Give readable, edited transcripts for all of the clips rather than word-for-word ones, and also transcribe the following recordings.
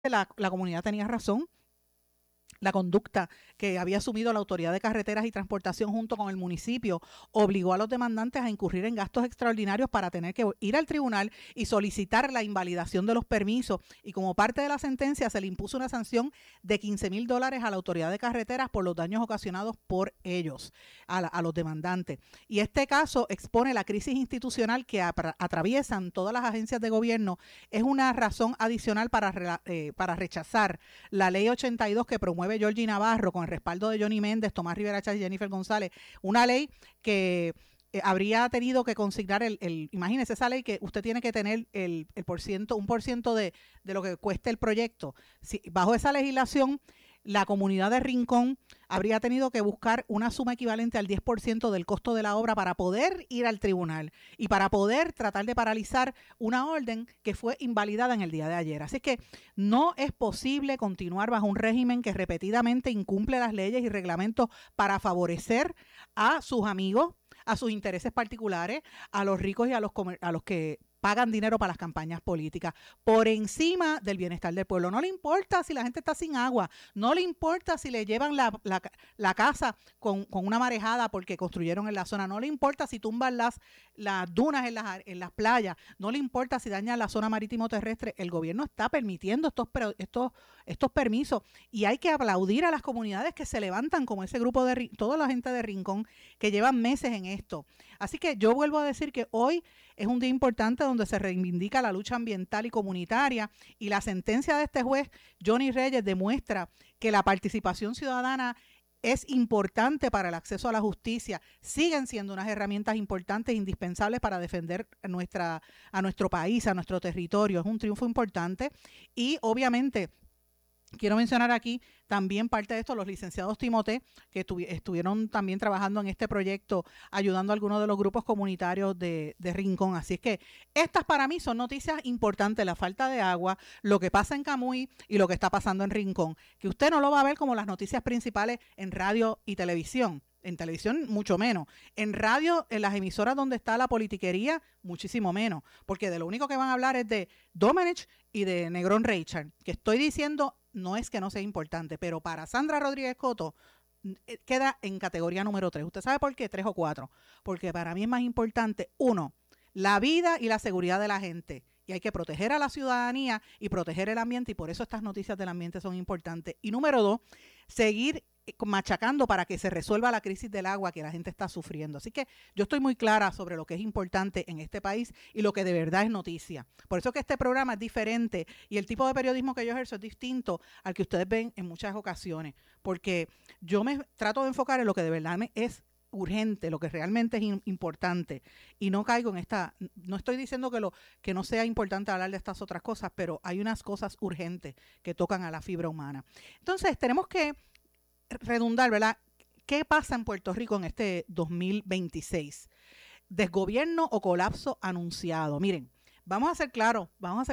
la comunidad tenía razón. La conducta que había asumido la Autoridad de Carreteras y Transportación junto con el municipio obligó a los demandantes a incurrir en gastos extraordinarios para tener que ir al tribunal y solicitar la invalidación de los permisos, y como parte de la sentencia se le impuso una sanción de $15,000 a la Autoridad de Carreteras por los daños ocasionados por ellos, a los demandantes. Y este caso expone la crisis institucional que atraviesan todas las agencias de gobierno. Es una razón adicional para rechazar la Ley 82 que promueve Georgie Navarro con el respaldo de Johnny Méndez, Tomás Rivera Chávez y Jennifer González, una ley que habría tenido que consignar imagínese esa ley que usted tiene que tener un por ciento de lo que cueste el proyecto. Si, bajo esa legislación, la comunidad de Rincón habría tenido que buscar una suma equivalente al 10% del costo de la obra para poder ir al tribunal y para poder tratar de paralizar una orden que fue invalidada en el día de ayer. Así que no es posible continuar bajo un régimen que repetidamente incumple las leyes y reglamentos para favorecer a sus amigos, a sus intereses particulares, a los ricos y a los que pagan dinero para las campañas políticas, por encima del bienestar del pueblo. No le importa si la gente está sin agua, no le importa si le llevan la casa con una marejada porque construyeron en la zona, no le importa si tumban las dunas en las playas, no le importa si dañan la zona marítimo terrestre. El gobierno está permitiendo estos permisos, y hay que aplaudir a las comunidades que se levantan, como ese grupo toda la gente de Rincón que llevan meses en esto. Así que yo vuelvo a decir que hoy es un día importante donde se reivindica la lucha ambiental y comunitaria, y la sentencia de este juez, Johnny Reyes, demuestra que la participación ciudadana es importante para el acceso a la justicia. Siguen siendo unas herramientas importantes, indispensables para defender a nuestro país, a nuestro territorio. Es un triunfo importante, y obviamente quiero mencionar aquí también parte de esto, los licenciados Timoté, que estuvieron también trabajando en este proyecto, ayudando a algunos de los grupos comunitarios de Rincón. Así es que estas para mí son noticias importantes: la falta de agua, lo que pasa en Camuy y lo que está pasando en Rincón, que usted no lo va a ver como las noticias principales en radio y televisión. En televisión mucho menos, en radio, en las emisoras donde está la politiquería, muchísimo menos, porque de lo único que van a hablar es de Domenech y de Negrón Richard, que estoy diciendo no es que no sea importante, pero para Sandra Rodríguez Coto queda en categoría número 3. ¿Usted sabe por qué? 3 o 4. Porque para mí es más importante, uno, la vida y la seguridad de la gente. Y hay que proteger a la ciudadanía y proteger el ambiente, y por eso estas noticias del ambiente son importantes. Y número 2, seguir machacando para que se resuelva la crisis del agua que la gente está sufriendo. Así que yo estoy muy clara sobre lo que es importante en este país y lo que de verdad es noticia. Por eso que este programa es diferente, y el tipo de periodismo que yo ejerzo es distinto al que ustedes ven en muchas ocasiones, porque yo me trato de enfocar en lo que de verdad es urgente, lo que realmente es importante, y no caigo en no estoy diciendo que no sea importante hablar de estas otras cosas, pero hay unas cosas urgentes que tocan a la fibra humana. Entonces tenemos que redundar, ¿verdad? ¿Qué pasa en Puerto Rico en este 2026? ¿Desgobierno o colapso anunciado? Miren, vamos a ser claros.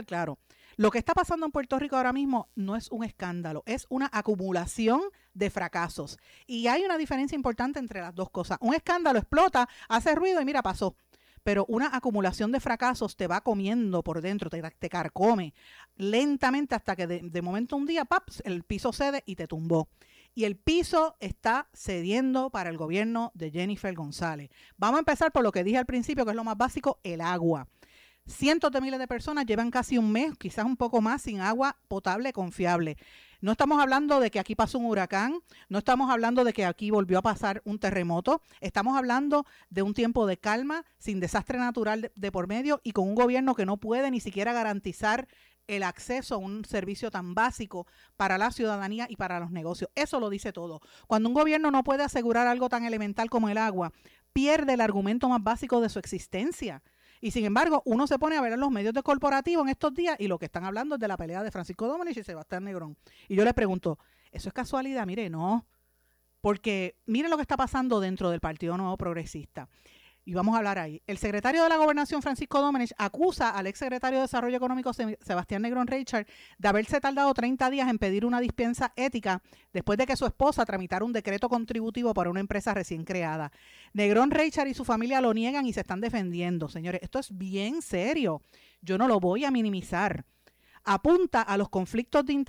Lo que está pasando en Puerto Rico ahora mismo no es un escándalo, es una acumulación de fracasos. Y hay una diferencia importante entre las dos cosas. Un escándalo explota, hace ruido y mira, pasó. Pero una acumulación de fracasos te va comiendo por dentro, te carcome lentamente hasta que de momento un día, ¡paps!, el piso cede y te tumbó. Y el piso está cediendo para el gobierno de Jennifer González. Vamos a empezar por lo que dije al principio, que es lo más básico: el agua. Cientos de miles de personas llevan casi un mes, quizás un poco más, sin agua potable confiable. No estamos hablando de que aquí pasó un huracán, no estamos hablando de que aquí volvió a pasar un terremoto, estamos hablando de un tiempo de calma, sin desastre natural de por medio, y con un gobierno que no puede ni siquiera garantizar el acceso a un servicio tan básico para la ciudadanía y para los negocios. Eso lo dice todo. Cuando un gobierno no puede asegurar algo tan elemental como el agua, pierde el argumento más básico de su existencia. Y sin embargo, uno se pone a ver en los medios de corporativo en estos días y lo que están hablando es de la pelea de Francisco Domenech y Sebastián Negrón. Y yo les pregunto, ¿eso es casualidad? Mire, no. Porque miren lo que está pasando dentro del Partido Nuevo Progresista. Y vamos a hablar ahí. El secretario de la Gobernación, Francisco Domenech, acusa al exsecretario de Desarrollo Económico, Sebastián Negrón Richard, de haberse tardado 30 días en pedir una dispensa ética después de que su esposa tramitara un decreto contributivo para una empresa recién creada. Negrón Richard y su familia lo niegan y se están defendiendo. Señores, esto es bien serio. Yo no lo voy a minimizar. apunta a los conflictos de